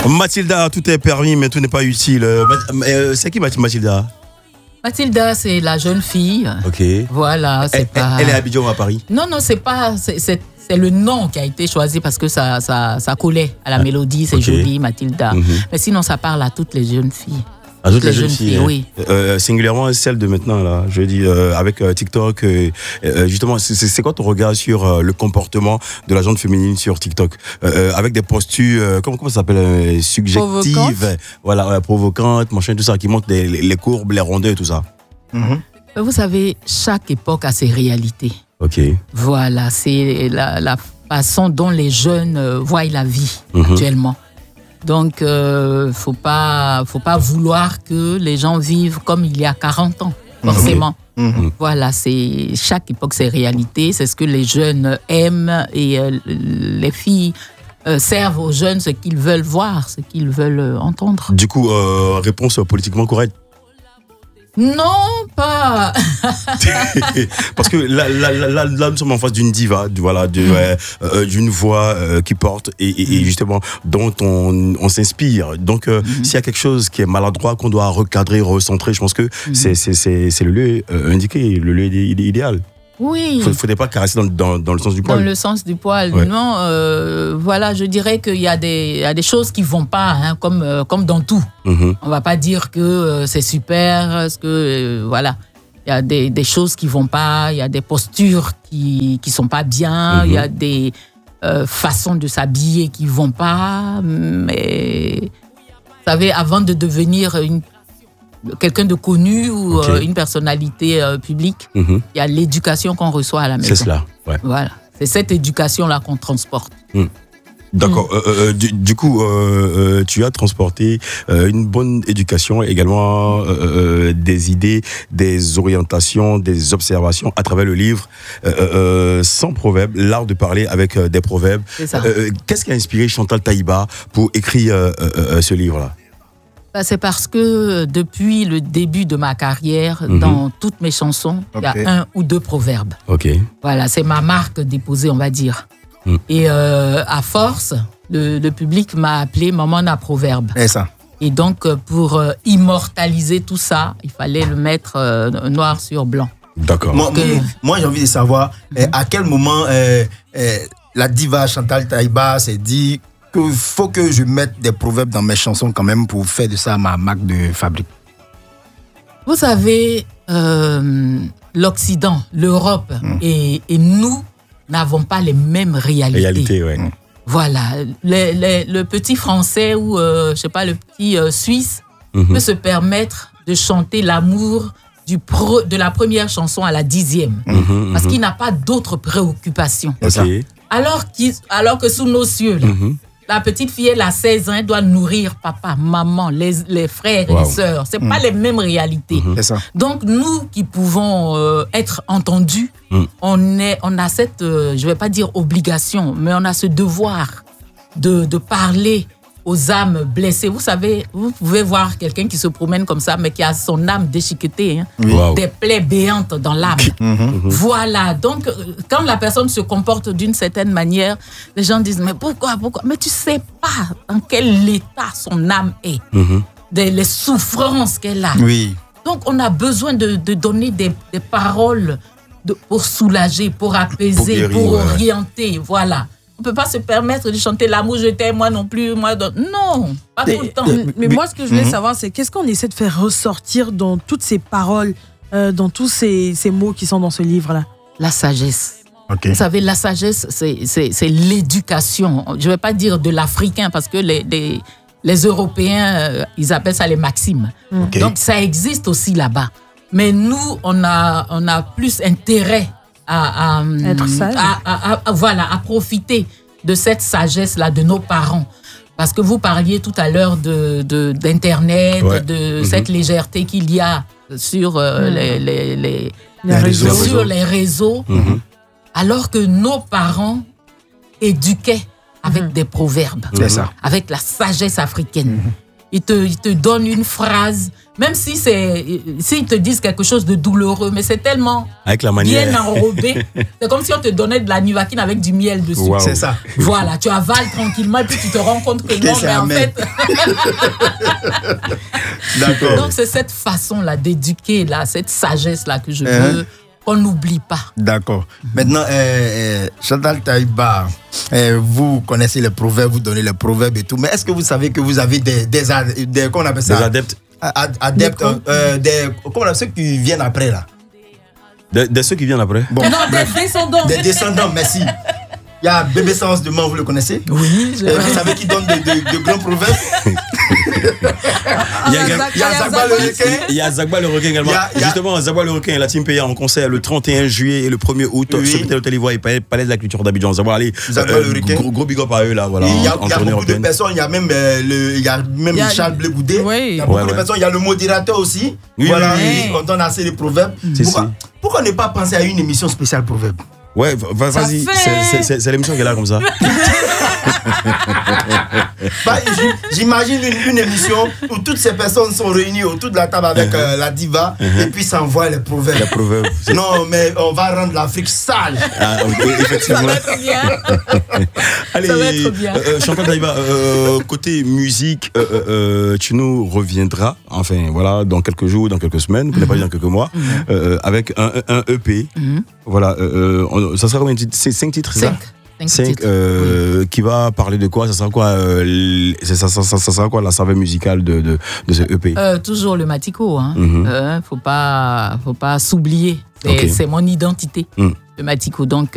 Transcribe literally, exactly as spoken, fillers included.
Mathilda, tout est permis, mais tout n'est pas utile. Euh, c'est qui Mathilda? Mathilda, c'est la jeune fille. Ok. Voilà, c'est elle, pas... elle est à Abidjan ou à Paris? Non, non, c'est pas... C'est, c'est, c'est le nom qui a été choisi parce que ça, ça, ça collait à la ah, mélodie, c'est okay. Joli, Mathilda. Mm-hmm. Mais sinon, ça parle à toutes les jeunes filles. À toutes, toutes les, les jeunes filles, filles hein. Oui. Euh, singulièrement celle de maintenant, là, je dis, euh, avec euh, TikTok, euh, euh, justement, c'est, c'est quoi ton regard sur euh, le comportement de la gente féminine sur TikTok euh, avec des postures, euh, comment, comment ça s'appelle, euh, subjectives, provocantes. Voilà, euh, provocantes, machin, tout ça, qui montrent les, les courbes, les rondeurs et tout ça. Mm-hmm. Vous savez, chaque époque a ses réalités. Ok. Voilà, c'est la, la façon dont les jeunes euh, voient la vie mm-hmm. actuellement. Donc, euh, faut pas, faut pas vouloir que les gens vivent comme il y a quarante ans, forcément. Mmh. Voilà, c'est chaque époque, ses réalités, c'est ce que les jeunes aiment et euh, les filles euh, servent aux jeunes ce qu'ils veulent voir, ce qu'ils veulent entendre. Du coup, euh, réponse politiquement correcte. Non, pas. Parce que là, là, là, là, nous sommes en face d'une diva, voilà, de, mmh. euh, d'une voix euh, qui porte et, et, et justement dont on, on s'inspire. Donc, euh, mmh. s'il y a quelque chose qui est maladroit, qu'on doit recadrer, recentrer, je pense que mmh. c'est, c'est, c'est, c'est le lieu euh, indiqué, le lieu idéal. Oui. Il ne faudrait pas caresser dans, dans, dans le sens du poil. Dans le sens du poil, ouais. Non. Euh, voilà, je dirais qu'il y a des, il y a des choses qui ne vont pas, hein, comme, euh, comme dans tout. Mm-hmm. On ne va pas dire que euh, c'est super, parce que, euh, voilà, il y a des, des choses qui ne vont pas, il y a des postures qui ne sont pas bien, il mm-hmm. y a des euh, façons de s'habiller qui ne vont pas. Mais, vous savez, avant de devenir une quelqu'un de connu ou okay. euh, une personnalité euh, publique, mm-hmm. il y a l'éducation qu'on reçoit à la maison. C'est cela, ouais. Voilà, c'est cette éducation-là qu'on transporte. Mm. D'accord. Mm. Euh, euh, du, du coup, euh, euh, tu as transporté euh, une bonne éducation, également euh, euh, des idées, des orientations, des observations à travers le livre euh, euh, Sans proverbe, l'art de parler avec euh, des proverbes. C'est ça. Euh, qu'est-ce qui a inspiré Chantal Taïba pour écrire euh, euh, ce livre-là? C'est parce que depuis le début de ma carrière, mmh. dans toutes mes chansons, il okay. y a un ou deux proverbes. Okay. Voilà, c'est ma marque déposée, on va dire. Mmh. Et euh, à force, le, le public m'a appelé Maman à proverbe. Et ça. Et donc, pour euh, immortaliser tout ça, il fallait le mettre euh, noir sur blanc. D'accord. Moi, que... moi j'ai envie de savoir mmh. euh, à quel moment euh, euh, la diva Chantal Taïba s'est dit qu'il faut que je mette des proverbes dans mes chansons quand même pour faire de ça ma marque de fabrique. Vous savez, euh, l'Occident, l'Europe mmh. et, et nous n'avons pas les mêmes réalités. Réalité, ouais. Mmh. Voilà, les, les, le petit Français ou euh, je sais pas le petit euh, Suisse mmh. peut se permettre de chanter l'amour du pro, de la première chanson à la dixième, mmh. parce mmh. qu'il n'a pas d'autres préoccupations. Okay. Alors, alors que sous nos cieux, là, mmh. la petite fille, elle a seize ans, elle doit nourrir papa, maman, les, les frères wow. et les sœurs. Ce n'est mmh. pas les mêmes réalités. Mmh. C'est ça. Donc, nous qui pouvons euh, être entendus, mmh. on, est, on a cette, euh, je ne vais pas dire obligation, mais on a ce devoir de, de parler aux âmes blessées. Vous savez, vous pouvez voir quelqu'un qui se promène comme ça, mais qui a son âme déchiquetée, hein, wow. des plaies béantes dans l'âme. Mmh. Voilà. Donc, quand la personne se comporte d'une certaine manière, les gens disent, mais pourquoi, pourquoi? Mais tu ne sais pas dans quel état son âme est, mmh. des, les souffrances qu'elle a. Oui. Donc, on a besoin de, de donner des, des paroles de, pour soulager, pour apaiser, pour, guérir, pour orienter. Ouais. Voilà. On ne peut pas se permettre de chanter l'amour, je t'aime, moi non plus, moi non, pas tout le temps. Mais, mais moi, ce que je voulais mm-hmm. savoir, c'est qu'est-ce qu'on essaie de faire ressortir dans toutes ces paroles, euh, dans tous ces, ces mots qui sont dans ce livre-là? La sagesse. Okay. Vous savez, la sagesse, c'est, c'est, c'est l'éducation. Je ne vais pas dire de l'Africain, parce que les, les, les Européens, euh, ils appellent ça les maximes. Okay. Donc, ça existe aussi là-bas. Mais nous, on a, on a plus intérêt À, à, être sage. À, à, à, à, voilà, à profiter de cette sagesse-là de nos parents. Parce que vous parliez tout à l'heure de, de, d'Internet, ouais. de mm-hmm. cette légèreté qu'il y a sur, euh, mm. les, les, les, les réseaux. sur les réseaux, mm-hmm. alors que nos parents éduquaient avec mm-hmm. des proverbes, c'est ça. avec la sagesse africaine. Mm-hmm. ils te, ils te donnent une phrase, même si c'est, s'ils te disent quelque chose de douloureux, mais c'est tellement avec la manière. bien enrobé. C'est comme si on te donnait de la Nivaquine avec du miel dessus. Wow. C'est ça. Voilà, tu avales tranquillement et puis tu te rends compte que non, c'est mais en amer. fait. D'accord. Donc c'est cette façon-là d'éduquer, là, cette sagesse-là que je Hein? veux qu'on n'oublie pas. D'accord. Maintenant, euh, euh, Chantal Taïba, euh, vous connaissez les proverbes, vous donnez les proverbes et tout, mais est-ce que vous savez que vous avez des, des, ad- des comment on appelle ça? Des adeptes. Ad- adeptes, Des quoi? euh, des, comment on appelle ceux qui viennent après là? De, de ceux qui viennent après. Bon, Non, des descendants. des descendants, merci. Il y a Bébé Sens de Man, vous le connaissez? Oui, je... Euh, Vous savez qui donne de, de, de grands proverbes? Il y a, Il y a Zagba le requin. il y a Zagba le requin également. Il y a- il y a- Justement, Zagba le requin et la team Paya en concert le trente et un juillet et le premier août. Oui. Sur Hôtel Hôtel Ivoire et Palais Palais de la Culture d'Abidjan. Zagba, allez. Zagba le requin. Gros, gros big up à eux là, voilà. Il y a, en, en il y a tournée beaucoup de européenne. personnes, il y a même, euh, le, il y a même Il y a- Charles Blé Goudé. Oui. Il y a beaucoup Ouais, de ouais. personnes, il y a le modérateur aussi. Oui, voilà, oui, oui. et on donne assez de proverbes. Si, Pourquoi, si. pourquoi ne pas penser à une émission spéciale proverbe? Ouais, va- vas-y. fait- C'est- c'est- C'est c'est l'émission qui est là comme ça. Bah, j- J'imagine une, une émission où toutes ces personnes sont réunies autour de la table avec euh, la diva et puis s'envoient les proverbes. La proverbe. c'est- Non, mais on va rendre l'Afrique sage. Ah, oui, Ça effectivement. va être bien. Allez, Ça va être bien. euh, euh, Chantal Taïba, euh, côté musique, euh, euh, euh, tu nous reviendras, enfin voilà, dans quelques jours, dans quelques semaines, pour ne pas dire dans quelques mois, euh, avec un, un E P. Voilà, euh, euh, on- ça sera combien de titres? C'est cinq titres, c'est ça? Cinq. Cinq Cinq, titres. euh, qui va parler de quoi? Ça sera quoi, euh, l- ça, ça, ça, ça, ça sera quoi la saveur musicale de, de, de ce E P? Euh, toujours le Matico, hein. Mhm. Euh, faut pas, faut pas s'oublier. C'est Ok. c'est mon identité, Mm. le Matico. Donc